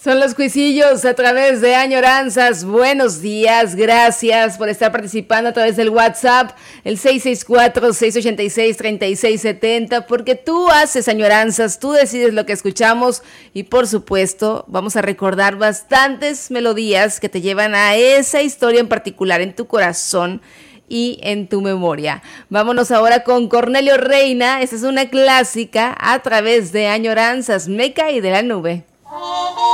Son los cuisillos a través de Añoranzas. Buenos días, gracias por estar participando a través del WhatsApp, el 664-686-3670, porque tú haces añoranzas, tú decides lo que escuchamos y por supuesto vamos a recordar bastantes melodías que te llevan a esa historia en particular en tu corazón y en tu memoria. Vámonos ahora con Cornelio Reina. Esta es una clásica a través de Añoranzas. Me caí de la nube.